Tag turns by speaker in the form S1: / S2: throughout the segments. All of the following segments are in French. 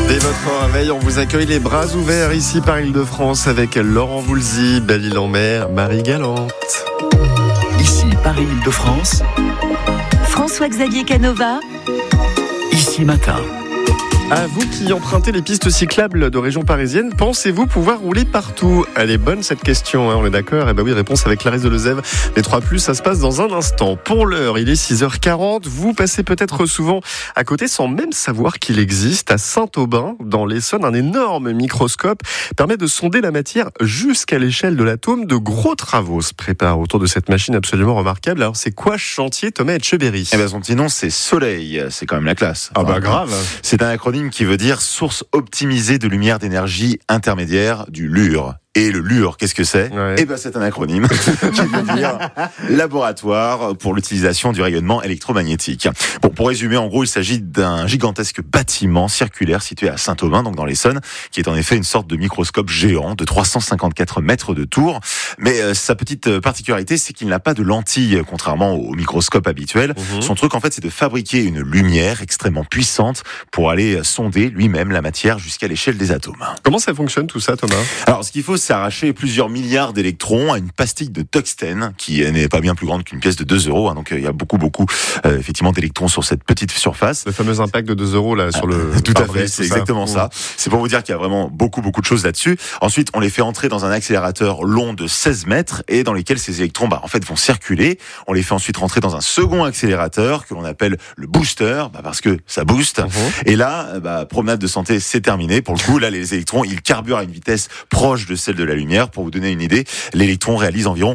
S1: Dès votre réveil, on vous accueille les bras ouverts ici par Île-de-France avec Laurent Voulzy, Belle-Île-en-Mer, Marie Galante.
S2: Ici Paris Île-de-France,
S3: François-Xavier Canova.
S2: Ici Matin.
S1: À vous qui empruntez les pistes cyclables de région parisienne, pensez-vous pouvoir rouler partout ? Elle est bonne cette question, on est d'accord ? Eh bien oui, réponse avec Clarisse Delezève. Les 3+, ça se passe dans un instant. Pour l'heure, il est 6h40. Vous passez peut-être souvent à côté sans même savoir qu'il existe. À Saint-Aubin, dans l'Essonne, un énorme microscope permet de sonder la matière jusqu'à l'échelle de l'atome. De gros travaux se préparent autour de cette machine absolument remarquable. Alors c'est quoi ce chantier, Thomas Etcheberry ?
S4: Eh ben son petit nom c'est Soleil, c'est quand même la classe.
S1: Ah bah grave.
S4: C'est un acronyme qui veut dire source optimisée de lumière d'énergie intermédiaire du LUR. Et le LUR, qu'est-ce que c'est ? Eh ben, c'est un acronyme qui veut dire laboratoire pour l'utilisation du rayonnement électromagnétique. Bon, pour résumer, en gros, il s'agit d'un gigantesque bâtiment circulaire situé à Saint-Aubin, donc dans l'Essonne, qui est en effet une sorte de microscope géant de 354 mètres de tour. Mais sa petite particularité, c'est qu'il n'a pas de lentilles, contrairement au microscope habituel. Son truc, en fait, c'est de fabriquer une lumière extrêmement puissante pour aller sonder lui-même la matière jusqu'à l'échelle des atomes.
S1: Comment ça fonctionne tout ça, Thomas ?
S4: Alors, ce qu'il faut, c'est arracher plusieurs milliards d'électrons à une pastille de tungstène qui n'est pas bien plus grande qu'une pièce de 2 €. Donc il y a beaucoup effectivement d'électrons sur cette petite surface.
S1: Le fameux impact de 2 € là sur le
S4: tout à fait, c'est exactement ça. C'est pour vous dire qu'il y a vraiment beaucoup de choses là-dessus. Ensuite, on les fait entrer dans un accélérateur long de 16 mètres et dans lesquels ces électrons en fait vont circuler. On les fait ensuite rentrer dans un second accélérateur que l'on appelle le booster parce que ça booste. Et là, promenade de santé, c'est terminé. Pour le coup, là les électrons, ils carburent à une vitesse proche de celle de la lumière. Pour vous donner une idée, l'électron réalise environ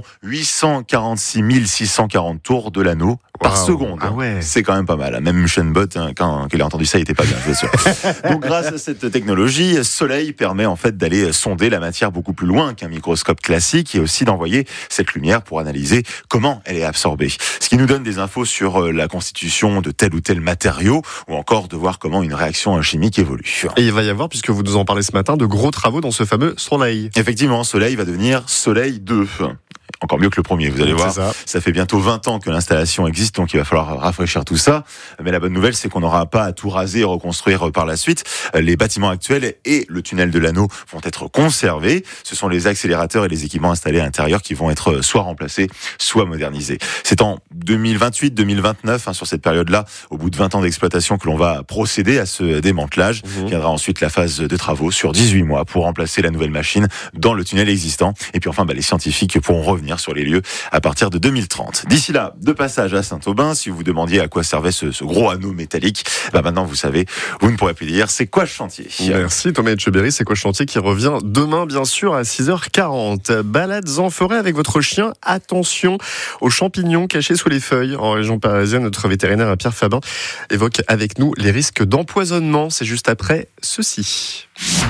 S4: 846 640 tours de l'anneau par seconde.
S1: Ah ouais.
S4: C'est quand même pas mal. Même Usain Bolt, quand il a entendu ça, il était pas bien, je vous assure. Donc, grâce à cette technologie, Soleil permet en fait d'aller sonder la matière beaucoup plus loin qu'un microscope classique et aussi d'envoyer cette lumière pour analyser comment elle est absorbée. Ce qui nous donne des infos sur la constitution de tel ou tel matériau ou encore de voir comment une réaction chimique évolue.
S1: Et il va y avoir, puisque vous nous en parlez ce matin, de gros travaux dans ce fameux Soleil.
S4: Effectivement, Soleil va devenir Soleil 2. Encore mieux que le premier, vous allez voir. Ça fait bientôt 20 ans que l'installation existe, donc il va falloir rafraîchir tout ça. Mais la bonne nouvelle, c'est qu'on n'aura pas à tout raser et reconstruire par la suite. Les bâtiments actuels et le tunnel de l'anneau vont être conservés. Ce sont les accélérateurs et les équipements installés à l'intérieur qui vont être soit remplacés, soit modernisés. C'est en 2028-2029, sur cette période-là, au bout de 20 ans d'exploitation, que l'on va procéder à ce démantelage. Viendra ensuite la phase de travaux sur 18 mois pour remplacer la nouvelle machine dans le tunnel existant. Et puis enfin, les scientifiques pourront revenir sur les lieux à partir de 2030. D'ici là, de passage à Saint-Aubin, si vous vous demandiez à quoi servait ce gros anneau métallique, maintenant vous savez, vous ne pourrez plus dire c'est quoi ce chantier.
S1: Merci Thomas Etcheberry, c'est quoi ce chantier qui revient demain bien sûr à 6h40. Balades en forêt avec votre chien, attention aux champignons cachés sous les feuilles. En région parisienne, notre vétérinaire Pierre Fabin évoque avec nous les risques d'empoisonnement. C'est juste après ceci.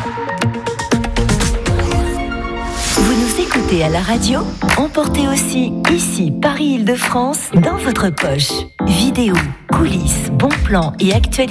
S3: Écoutez à la radio, emportez aussi ici Paris Île-de-France dans votre poche. Vidéos, coulisses, bons plans et actualités.